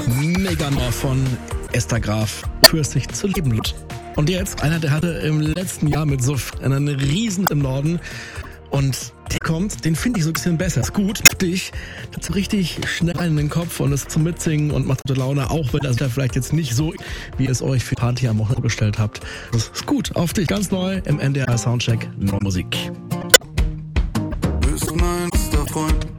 Mega von Esther Graf, Fürstlich zu leben. Und jetzt, einer, der hatte im letzten Jahr mit Suff einen Riesen im Norden. Und der kommt, den finde ich so ein bisschen besser. Ist gut, dich, hat so richtig schnell in den Kopf und ist zum Mitsingen und macht gute Laune, auch wenn das da vielleicht jetzt nicht so, wie ihr es euch für Party am Wochenende bestellt habt. Das ist gut, auf dich, ganz neu im NDR Soundcheck, neue Musik. Bist mein bester Freund.